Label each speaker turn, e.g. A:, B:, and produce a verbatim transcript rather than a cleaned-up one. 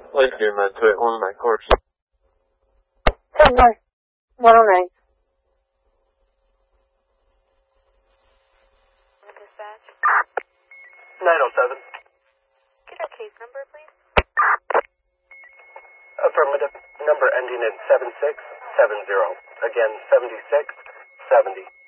A: Please do med to it, one night course.
B: ten one, one oh nine.
C: Dispatch.
D: nine oh seven.
C: Get our case number, please.
D: Affirmative. Number ending in seven six seven zero. Again, seventy-six seventy.